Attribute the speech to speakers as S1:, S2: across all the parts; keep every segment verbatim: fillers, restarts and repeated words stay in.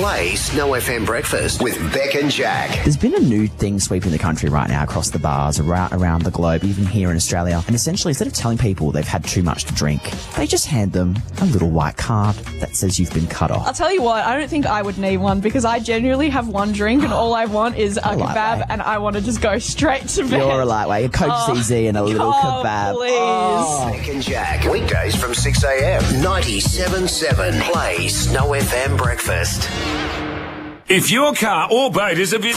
S1: Play Snow F M Breakfast with Beck and Jack.
S2: There's been a new thing sweeping the country right now across the bars, around, around the globe, even here in Australia. And essentially, instead of telling people they've had too much to drink, they just hand them a little white card that says you've been cut off.
S3: I'll tell you what, I don't think I would need one because I genuinely have one drink and all I want is a kebab and I want to just go straight to bed.
S2: You're a lightweight. A Coke
S3: Oh,
S2: C Z and a little
S3: oh,
S2: kebab.
S3: Please.
S2: Oh.
S1: Beck and Jack, weekdays from six a.m. ninety-seven point seven Play Snow F M Breakfast.
S4: If your car or boat is a bit...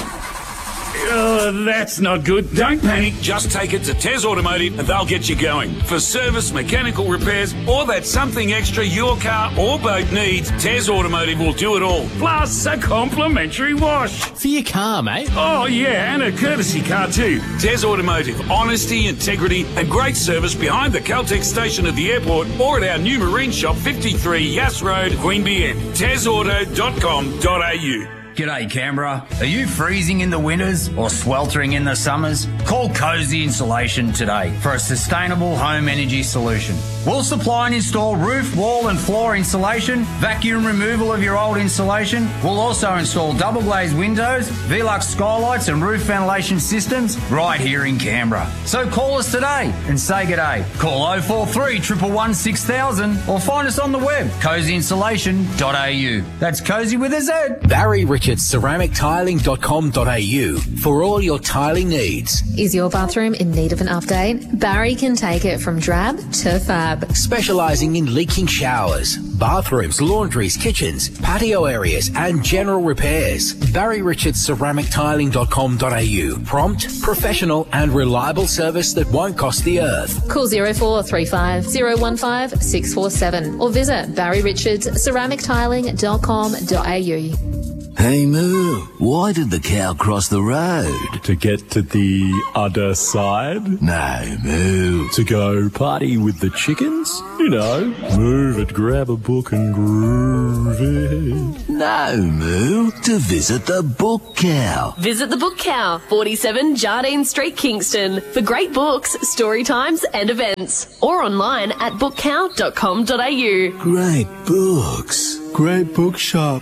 S4: Oh, that's not good. Don't panic. Just take it to Tez Automotive and they'll get you going. For service, mechanical repairs, or that something extra your car or boat needs, Tez Automotive will do it all. Plus a complimentary wash.
S5: For your car, mate.
S4: Oh, yeah, and a courtesy car too. Tez Automotive. Honesty, integrity, and great service behind the Caltex station at the airport or at our new marine shop, fifty-three Yass Road, Queanbeyan. tez auto dot com dot a u.
S6: G'day Canberra. Are you freezing in the winters or sweltering in the summers? Call Cozy Insulation today for a sustainable home energy solution. We'll supply and install roof, wall and floor insulation, vacuum removal of your old insulation. We'll also install double glazed windows, Velux skylights and roof ventilation systems right here in Canberra. So call us today and say g'day. Call oh four three, one one one, six thousand or find us on the web, cozy insulation dot a u. That's Cozy with a Z.
S7: Barry Richards ceramic tiling dot com dot a u for all your tiling needs.
S8: Is your bathroom in need of an update? Barry can take it from drab to fab.
S7: Specialising in leaking showers, bathrooms, laundries, kitchens, patio areas and general repairs. Barry Richards ceramic tiling dot com dot a u. Prompt, professional and reliable service that won't cost the earth.
S8: Call zero four three five, zero one five, six four seven or visit barry richards ceramic tiling dot com dot a u.
S9: Hey Moo, why did the cow cross the road?
S10: To get to the other side?
S9: No, Moo.
S10: To go party with the chickens? You know, move it, grab a book and groove it.
S9: No, Moo. To visit the Book Cow.
S11: Visit the Book Cow, forty-seven Jardine Street, Kingston, for great books, story times and events. Or online at book cow dot com dot a u.
S9: Great books.
S12: Great bookshop.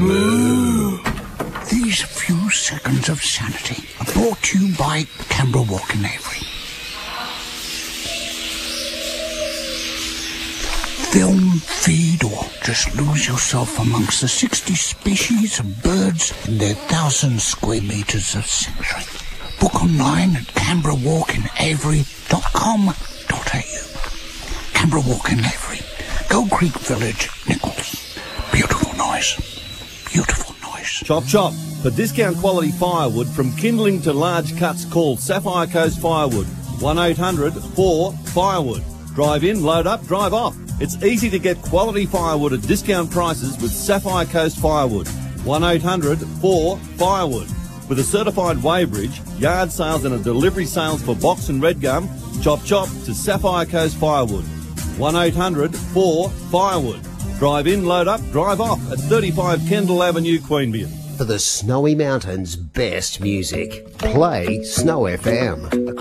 S12: Moo. These few seconds of sanity are brought to you by Canberra Walk in Avery. Film, feed, or just lose yourself amongst the sixty species of birds in their thousand square metres of sanctuary. Book online at canberra walk in avery dot com dot a u. Canberra Walk in Avery, Gold Creek Village, Nichols. Beautiful noise. Beautiful noise.
S13: Chop chop. For discount quality firewood from kindling to large cuts, call Sapphire Coast Firewood. one eight hundred four firewood. Drive in, load up, drive off. It's easy to get quality firewood at discount prices with Sapphire Coast Firewood. one eight hundred four firewood. With a certified weighbridge, yard sales and a delivery sales for box and red gum, chop chop to Sapphire Coast Firewood. one eight hundred four firewood. Drive in, load up, drive off at thirty-five Kendall Avenue, Queanbeyan.
S1: For the Snowy Mountains' best music, play Snow F M.